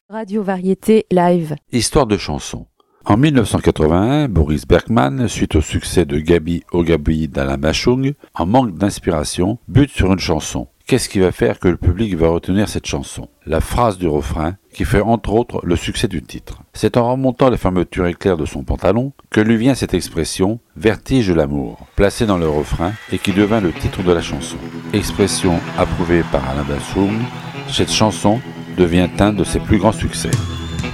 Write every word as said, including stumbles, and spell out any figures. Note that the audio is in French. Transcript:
Radio Variété Live. Histoire de chanson. En mille neuf cent quatre-vingt-un, Boris Bergman, suite au succès de Gabi Oh Gabi d'Alain Bachung, en manque d'inspiration, bute sur une chanson. Qu'est-ce qui va faire que le public va retenir cette chanson? La phrase du refrain, qui fait entre autres le succès du titre. C'est en remontant les fermetures éclairs de son pantalon que lui vient cette expression « vertige de l'amour », placée dans le refrain et qui devint le titre de la chanson. Expression approuvée par Alain Bachung, cette chanson devient un de ses plus grands succès.